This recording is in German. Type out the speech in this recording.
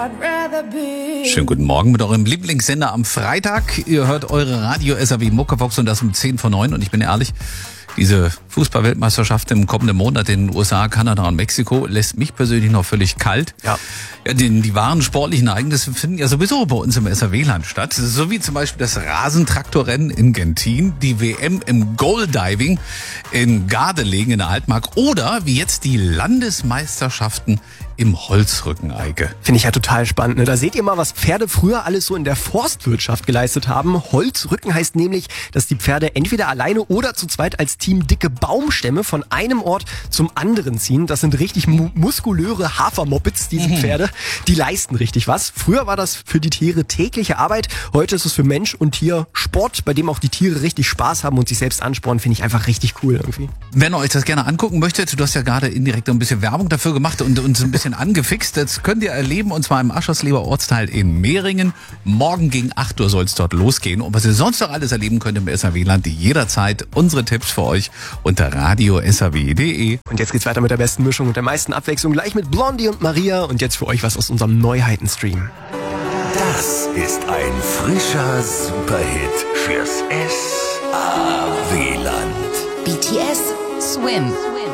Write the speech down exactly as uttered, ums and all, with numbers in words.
Schönen guten Morgen mit eurem Lieblingssender am Freitag. Ihr hört eure Radio S R W Muckevox und das um zehn vor neun. Und ich bin ehrlich, diese Fußball-Weltmeisterschaft im kommenden Monat in den U S A, Kanada und Mexiko lässt mich persönlich noch völlig kalt. Ja. Ja, die, die wahren sportlichen Ereignisse finden ja sowieso bei uns im S R W-Land statt. So wie zum Beispiel das Rasentraktorrennen in Gentin, die W M im Goal-Diving in Gardelegen in der Altmark oder wie jetzt die Landesmeisterschaften im Holzrückeneige. Finde ich ja total spannend. Ne? Da seht ihr mal, was Pferde früher alles so in der Forstwirtschaft geleistet haben. Holzrücken heißt nämlich, dass die Pferde entweder alleine oder zu zweit als Team dicke Baumstämme von einem Ort zum anderen ziehen. Das sind richtig mu- muskulöre Hafermoppets, diese mhm. Pferde. Die leisten richtig was. Früher war das für die Tiere tägliche Arbeit. Heute ist es für Mensch und Tier Sport, bei dem auch die Tiere richtig Spaß haben und sich selbst anspornen. Finde ich einfach richtig cool irgendwie. Wenn ihr euch das gerne angucken möchtet, du hast ja gerade indirekt ein bisschen Werbung dafür gemacht und uns ein bisschen angefixt. Das könnt ihr erleben und zwar im Aschersleber Ortsteil in Mehringen. Morgen gegen acht Uhr soll es dort losgehen. Und was ihr sonst noch alles erleben könnt im S R W-Land, jederzeit unsere Tipps für euch unter radio s r w punkt d e. Und jetzt geht's weiter mit der besten Mischung und der meisten Abwechslung. Gleich mit Blondie und Maria. Und jetzt für euch was aus unserem Neuheiten-Stream. Das ist ein frischer Superhit fürs S R W-Land. B T S Swim.